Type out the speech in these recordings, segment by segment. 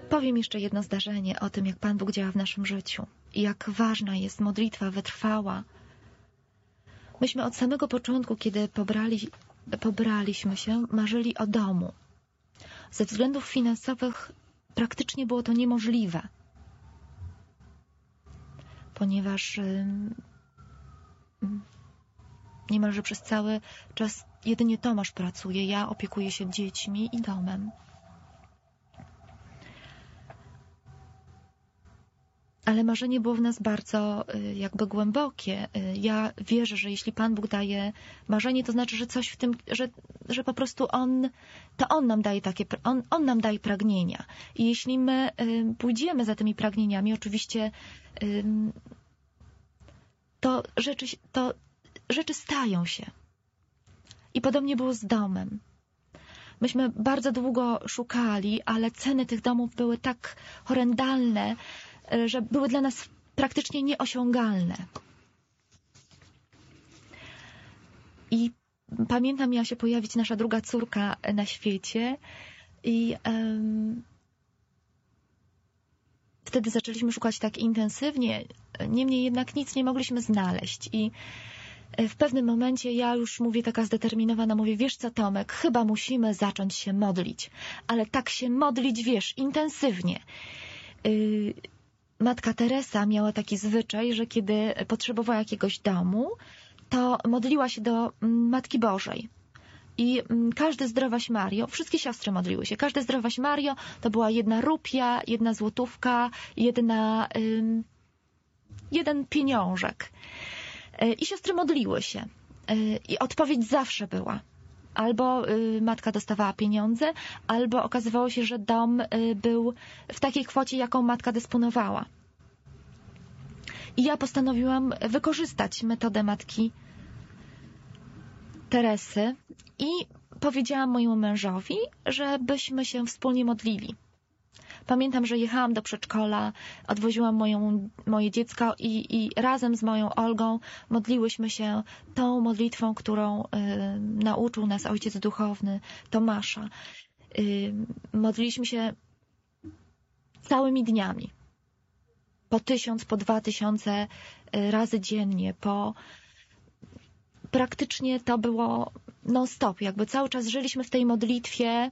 Powiem jeszcze jedno zdarzenie o tym, jak Pan Bóg działa w naszym życiu i jak ważna jest modlitwa wytrwała. Myśmy od samego początku, kiedy pobraliśmy się, marzyli o domu. Ze względów finansowych praktycznie było to niemożliwe, ponieważ niemalże przez cały czas jedynie Tomasz pracuje, ja opiekuję się dziećmi i domem. Ale marzenie było w nas bardzo jakby głębokie. Ja wierzę, że jeśli Pan Bóg daje marzenie, to znaczy, że coś w tym, że po prostu On nam daje On nam daje pragnienia. I jeśli my pójdziemy za tymi pragnieniami, oczywiście to rzeczy stają się. I podobnie było z domem. Myśmy bardzo długo szukali, ale ceny tych domów były tak horrendalne, że były dla nas praktycznie nieosiągalne. I pamiętam, miała się pojawić nasza druga córka na świecie i wtedy zaczęliśmy szukać tak intensywnie, niemniej jednak nic nie mogliśmy znaleźć. I w pewnym momencie ja już mówię taka zdeterminowana, mówię, wiesz co, Tomek, chyba musimy zacząć się modlić, ale tak się modlić, wiesz, intensywnie. Matka Teresa miała taki zwyczaj, że kiedy potrzebowała jakiegoś domu, to modliła się do Matki Bożej. I każde Zdrowaś Mario, wszystkie siostry modliły się, każde Zdrowaś Mario to była 1 rupia, 1 złotówka, jeden pieniążek. I siostry modliły się. I odpowiedź zawsze była. Albo matka dostawała pieniądze, albo okazywało się, że dom był w takiej kwocie, jaką matka dysponowała. I ja postanowiłam wykorzystać metodę matki Teresy i powiedziałam mojemu mężowi, żebyśmy się wspólnie modlili. Pamiętam, że jechałam do przedszkola, odwoziłam moje dziecko i razem z moją Olgą modliłyśmy się tą modlitwą, którą nauczył nas ojciec duchowny Tomasza. Modliliśmy się całymi dniami. Po 1000, po 2000 razy dziennie. Praktycznie to było non-stop. Jakby cały czas żyliśmy w tej modlitwie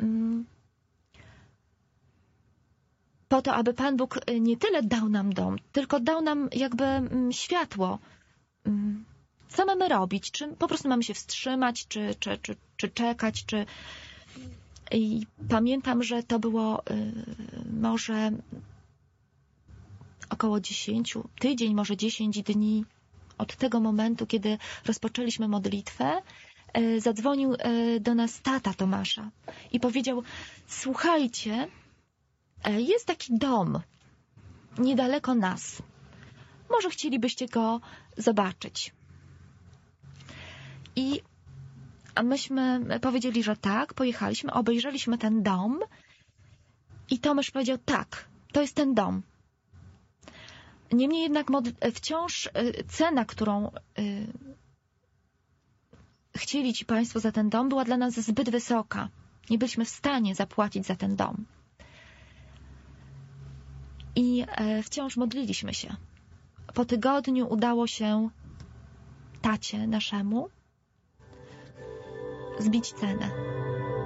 po to, aby Pan Bóg nie tyle dał nam dom, tylko dał nam jakby światło. Co mamy robić? Czy po prostu mamy się wstrzymać, czy czekać, I pamiętam, że to było może około 10 może 10 dni od tego momentu, kiedy rozpoczęliśmy modlitwę. Zadzwonił do nas tata Tomasza i powiedział: słuchajcie, jest taki dom niedaleko nas. Może chcielibyście go zobaczyć? A myśmy powiedzieli, że tak, pojechaliśmy, obejrzeliśmy ten dom i Tomasz powiedział: tak, to jest ten dom. Niemniej jednak wciąż cena, którą chcieli ci Państwo za ten dom, była dla nas zbyt wysoka. Nie byliśmy w stanie zapłacić za ten dom. I wciąż modliliśmy się. Po tygodniu udało się tacie naszemu zbić cenę.